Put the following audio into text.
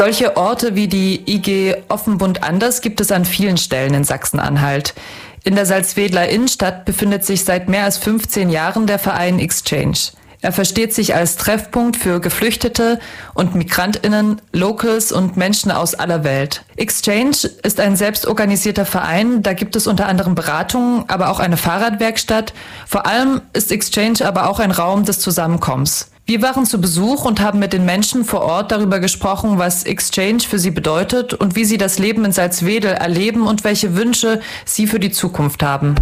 Solche Orte wie die IG Offenbund-Anders gibt es an vielen Stellen in Sachsen-Anhalt. In der Salzwedler Innenstadt befindet sich seit mehr als 15 Jahren der Verein Exchange. Er versteht sich als Treffpunkt für Geflüchtete und MigrantInnen, Locals und Menschen aus aller Welt. Exchange ist ein selbstorganisierter Verein, da gibt es unter anderem Beratungen, aber auch eine Fahrradwerkstatt. Vor allem ist Exchange aber auch ein Raum des Zusammenkommens. Wir waren zu Besuch und haben mit den Menschen vor Ort darüber gesprochen, was Exchange für sie bedeutet und wie sie das Leben in Salzwedel erleben und welche Wünsche sie für die Zukunft haben.